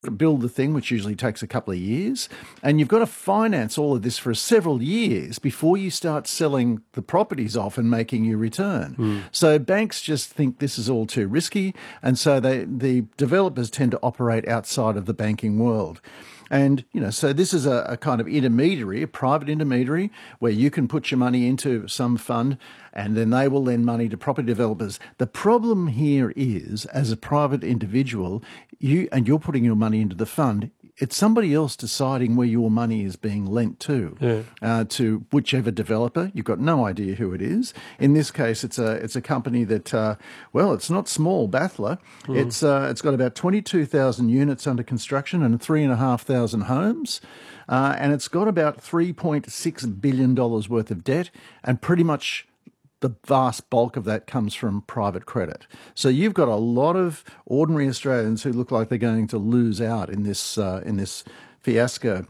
build the thing, which usually takes a couple of years, and you've got to finance all of this for several years before you start selling the properties off and making your return. So banks just think this is all too risky, and so the developers tend to operate outside of the banking world. And, so this is a kind of intermediary, a private intermediary, where you can put your money into some fund and then they will lend money to property developers. The problem here is, as a private individual, you're putting your money into the fund, it's somebody else deciding where your money is being lent to whichever developer. You've got no idea who it is. In this case, it's a company that, it's not small, Bathla. It's got about 22,000 units under construction and 3,500 homes. And it's got about $3.6 billion worth of debt, and pretty much the vast bulk of that comes from private credit. So you've got a lot of ordinary Australians who look like they're going to lose out in this fiasco.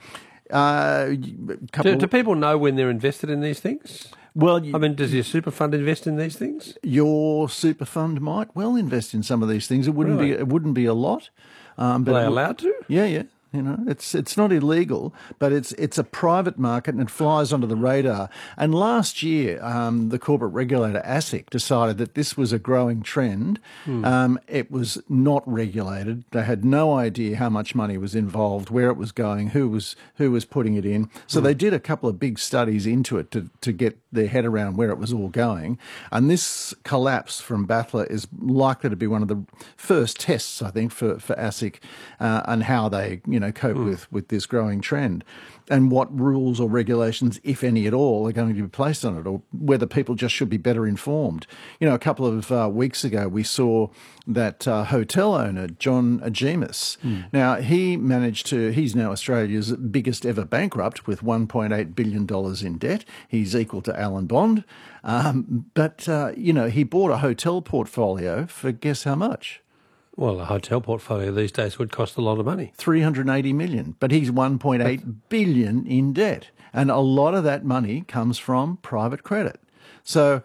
Do people know when they're invested in these things? Well, does your super fund invest in these things? Your super fund might well invest in some of these things. It wouldn't be a lot. Are they allowed to? Yeah. It's not illegal, but it's a private market and it flies under the radar. And last year, the corporate regulator ASIC decided that this was a growing trend. It was not regulated. They had no idea how much money was involved, where it was going, who was putting it in. So they did a couple of big studies into it to get their head around where it was all going. And this collapse from Bathla is likely to be one of the first tests, I think, for ASIC and how they cope with this growing trend, and what rules or regulations, if any at all, are going to be placed on it, or whether people just should be better informed. A couple of weeks ago, we saw that hotel owner, John Agemus. Now, he's now Australia's biggest ever bankrupt with $1.8 billion in debt. He's equal to Alan Bond. But he bought a hotel portfolio for guess how much? Well, a hotel portfolio these days would cost a lot of money. $380 million, but he's $1.8 billion in debt. And a lot of that money comes from private credit. So,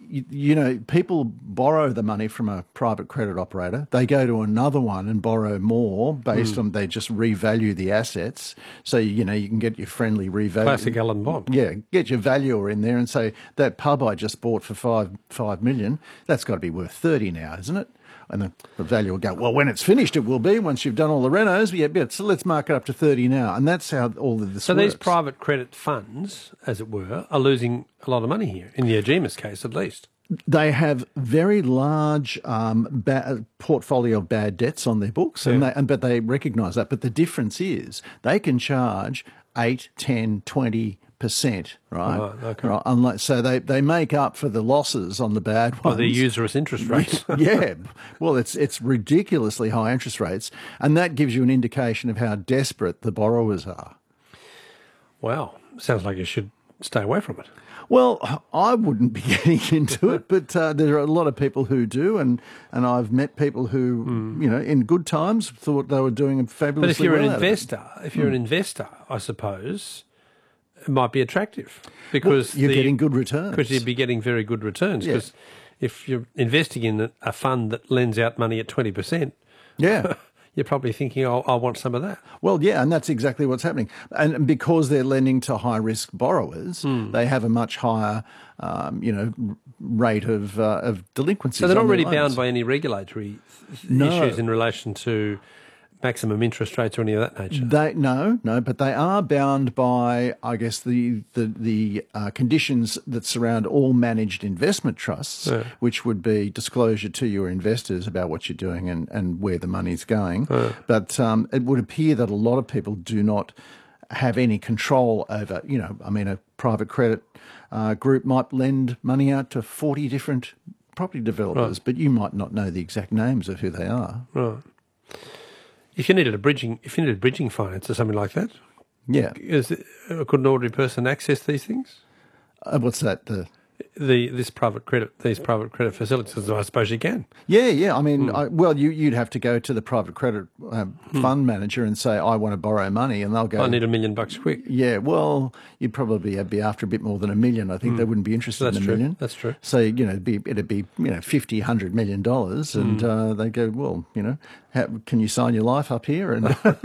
people borrow the money from a private credit operator. They go to another one and borrow more based on they just revalue the assets. So, you can get your friendly revalue. Classic Alan Bond. Yeah, get your valuer in there and say, that pub I just bought for $5 million, that's got to be worth 30 now, isn't it? And the value will go, well, when it's finished, it will be once you've done all the renos. So let's mark it up to 30 now. And that's how all of this works. So these private credit funds, as it were, are losing a lot of money here, in the Agemus case at least. They have very large portfolio of bad debts on their books, but they recognise that. But the difference is they can charge 8, 10, 20%, right? Okay. Right. So they make up for the losses on the bad ones. Well, the usurious interest rates. Yeah. Well, it's ridiculously high interest rates, and that gives you an indication of how desperate the borrowers are. Wow. Sounds like you should stay away from it. Well, I wouldn't be getting into it, but there are a lot of people who do, and I've met people who, in good times thought they were doing fabulously well. But if you're an investor, I suppose it might be attractive because you're getting good returns. Because you'd be getting very good returns. Because if you're investing in a fund that lends out money at 20%, you're probably thinking, I want some of that. Well, yeah, and that's exactly what's happening. And because they're lending to high-risk borrowers, they have a much higher, rate of delinquency. So they're not really bound by any regulatory issues in relation to maximum interest rates or any of that nature? No, but they are bound by, I guess, the conditions that surround all managed investment trusts, which would be disclosure to your investors about what you're doing and where the money's going. But it would appear that a lot of people do not have any control over, a private credit group might lend money out to 40 different property developers, but you might not know the exact names of who they are. Right. If you needed bridging finance or something like that, could an ordinary person access these things? What's that? these private credit facilities, I suppose you can. Yeah. I mean, you'd have to go to the private credit fund manager and say, I want to borrow money, and they'll go, I need $1 million quick. Yeah, well, you'd probably be after a bit more than $1 million. I think they wouldn't be interested in $1 million. That's true. So, it'd be $50, $100 million, and they go, well, can you sign your life up here? And